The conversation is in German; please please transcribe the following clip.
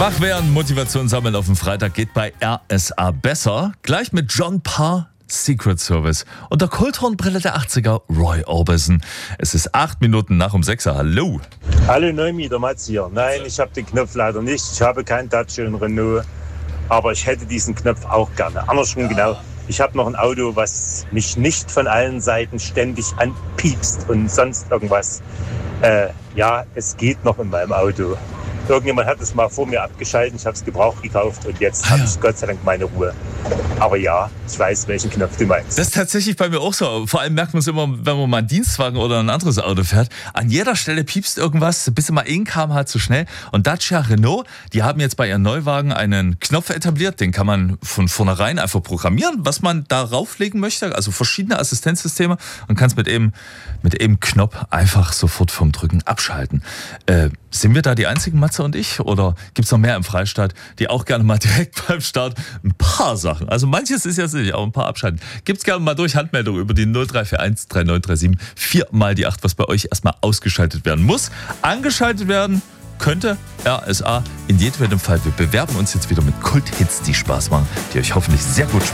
Wach werden, Motivation sammeln auf dem Freitag geht bei RSA besser. Gleich mit John Parr, Secret Service und der Kulthornbrille der 80er, Roy Orbison. Es ist 8 Minuten nach um 6 Uhr. Hallo. Hallo Neumi, der Mats hier. Nein, ich habe den Knopf leider nicht. Ich habe kein Dacia und Renault. Aber ich hätte diesen Knopf auch gerne. Andersrum genau. Ich habe noch ein Auto, was mich nicht von allen Seiten ständig anpiepst und sonst irgendwas. Ja, es geht noch in meinem Auto. Irgendjemand hat es mal vor mir abgeschaltet, ich habe es gebraucht gekauft und jetzt habe ich Gott sei Dank meine Ruhe. Aber ja, ich weiß, welchen Knopf du meinst. Das ist tatsächlich bei mir auch so. Vor allem merkt man es immer, wenn man mal einen Dienstwagen oder ein anderes Auto fährt. An jeder Stelle piepst irgendwas, bis immer 1 km/h zu schnell. Und Dacia Renault, die haben jetzt bei ihren Neuwagen einen Knopf etabliert, den kann man von vornherein einfach programmieren, was man darauf legen möchte. Also verschiedene Assistenzsysteme und kann es mit eben Knopf einfach sofort vom Drücken abschalten. Sind wir da die einzigen, Matze und ich? Oder gibt es noch mehr im Freistaat, die auch gerne mal direkt beim Start ein paar Sachen, also manches ist ja sicher, aber ein paar abschalten. Gibt's gerne mal durch Handmeldung über die 0341 3937 4 mal die 8, was bei euch erstmal ausgeschaltet werden muss. Angeschaltet werden könnte RSA in jedem Fall. Wir bewerben uns jetzt wieder mit Kulthits, die Spaß machen, die euch hoffentlich sehr gut